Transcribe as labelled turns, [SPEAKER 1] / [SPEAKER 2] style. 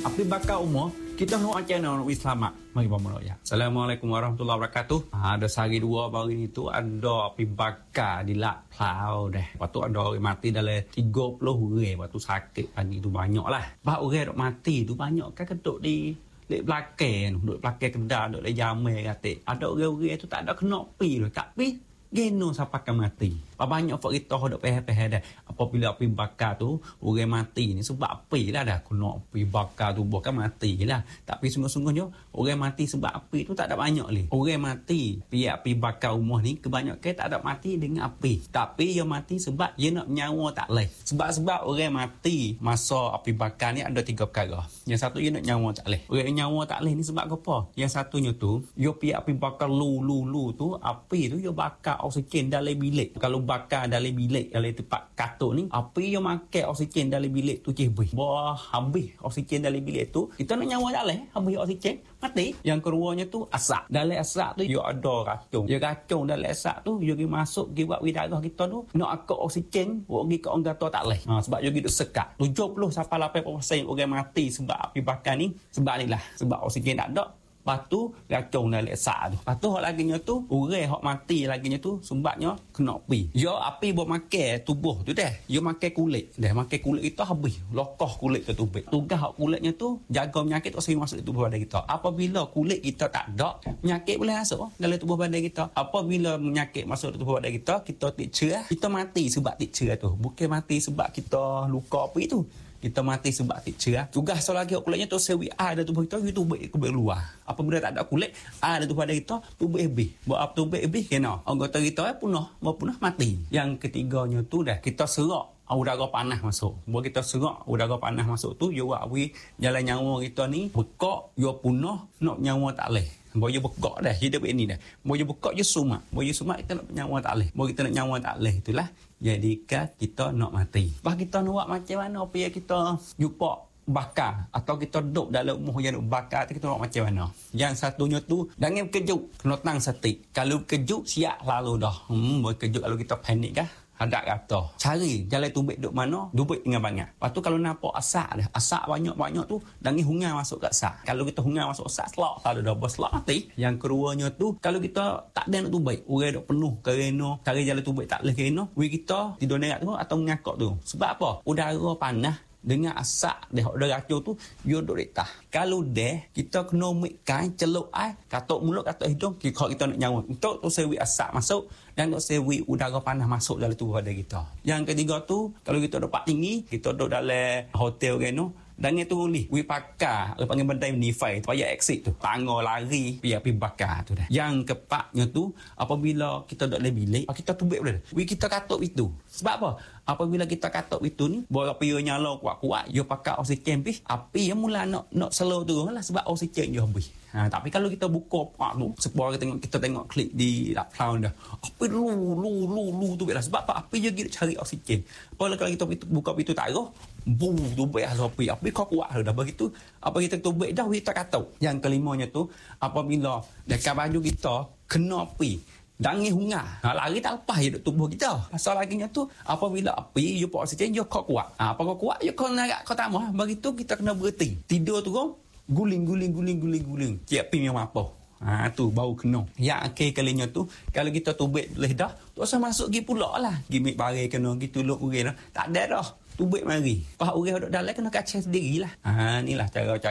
[SPEAKER 1] Api bakar umur, kita nak channel Islam. Mari bermula ya. Assalamualaikum warahmatullahi wabarakatuh. Ada sehari dua baru ini tu ada api bakar di Lak Plau dah. Lepas tu ada orang mati dalam 30 orang. Lepas tu sakit pagi tu banyak lah. Lepas orang duk mati tu banyak kan keduk di belakang, duduk belakang kedai, duduk di jamai kata. Ada orang-orang tu tak ada kena api tu. Tapi geno siapa akan mati. Banyak fakta dok peh-peh dah. Apabila api bakar tu orang mati ni sebab api lah dah. Kena api bakar tu bukan mati lah. Tapi sungguh-sungguhnya orang mati sebab api tu tak ada banyak ni. Orang mati pihak api bakar rumah ni kebanyakan tak ada mati dengan api. Tapi dia mati sebab dia nak nyawa tak leh. Sebab orang mati masa api bakar ni ada 3 perkara. Yang satu dia nak nyawa tak leh. Orang nyawa tak leh ni sebab apa? Yang satunya tu dia pihak api bakar lu tu api tu dia bakar oksigen dalam bilik. Kalau bakar dalam bilik, dalam tempat katuk ni, api yang makan oksigen dalam bilik tu habis. Habis oksigen dalam bilik tu, kita nak nyawa tak leh, habis oksigen, mati. Yang keduanya tu asap. Dalam asap tu, dia ada racun. Dia racun dalam asap tu, dia pergi masuk, pergi buat darah kita tu, nak akak oksigen, pergi ke orang kata tak leh. Sebab dia pergi sekat. 70-80% orang mati sebab api bakar ni, sebab ni lah. Sebab oksigen tak ada. Lepas tu racun dalam asap tu. Lepas tu hak laginya tu orang hak mati laginya tu sebabnya kena api. Dia api buat makan tubuh tu dah. Dia makan kulit. Dah makan kulit kita habis. Lokoh kulit tu tubik. Tugas hak kulitnya tu jaga penyakit tak sering masuk di tubuh badan kita. Apabila kulit kita tak ada, penyakit boleh masuk dalam tubuh badan kita. Apabila penyakit masuk di tubuh badan kita tik cerah, kita mati sebab tik cerah tu. Bukan mati sebab kita luka api tu. Kita mati sebab tik cerah. Tugas lagi kulitnya tu sewi ada tubuh kita, itu tubik keluar. Apabila tak ada kulit, ada tubuh badan kita, tubik habis. Buat apa tubik habis kena. Anggota kita punah mati. Yang ketiganya tu dah kita serak udara panas masuk. Bila kita serak udara panas masuk tu, dia buat jalan nyawa kita ni bekak, dia punah, nak nyawa tak leh. Bila dia bekak dah, hidup ini dah. Bila dia bekak, dia sumak. Bila dia sumak, kita nak nyawa tak leh. Bila kita nak nyawa tak leh, itulah jadikan kita nak mati. Bah kita nak buat macam mana supaya kita jumpa bakar atau kita duduk dalam rumah yang bakar tu, kita nak macam mana? Yang satunya tu jangan kejut, kena tang setik. Kalau kejut siap lalu dah. Berkejut kalau kita panik kah? Hadap kata. Cari jalan tubik duk mana, tubik dengan banyak. Lepas tu kalau nampak asap dah, asap banyak-banyak tu, jangan hungar masuk ke asap. Kalau kita hungar masuk asap, selak tak ada selak mati. Yang keduanya tu, kalau kita tak ada nak tubik, orang duk penuh kerana cari jalan tubik tak boleh kerana, kita tidur nerak tu atau ngakak tu. Sebab apa? Udara panas dengan asap dia ada racun tu dia duduk retah. Kalau dah kita kena mikkan celuk air katuk mulut katuk hidung kita nak nyawa untuk tu sewi asap masuk dan untuk sewi udara panas masuk dalam tubuh badan kita. Yang ketiga tu kalau kita dapat tinggi, kita duduk dalam hotel kan dan itu ni we pakar panggil benda nifai supaya exit tu tangga lari api bakar tu dah. Yang keempatnya tu apabila kita duduk dalam bilik kita tubik boleh we kita katuk itu. Sebab apa? Apabila kita katuk itu ni bawa api dia nyala kuat-kuat dia pakai oksigen habis api dia mula nak slow turun lah sebab oksigen dia habis. Tapi kalau kita buka pak tu sebab kita tengok klik di Lak Plau dah api lu tu lah sebab apa api dia pergi cari oksigen. Kalau kita buka pintu taruh tubik lah api kau kuat dah begitu apa kita tubik dah kita katuk. Yang kelimanya tu apabila dekat baju kita kena api jangan hungar. Lari tak lepas hidup tubuh kita. Pasal laginya tu apabila api dia pak oksigen dia kau kuat. Apa kau kuat dia kau narak kau tak mau. Begitu kita kena berhenti. Tidur tu guling. Cik api memang apa. Tu bau kena. Yang akhir kalinya tu kalau kita tubik boleh dah tu asal masuk pergi pula lah. Gimik barang kena pergi tolong orang dah. Tak ada dah. Tubik mari. Pas orang duduk dalam kena kacau sendirilah. Inilah cara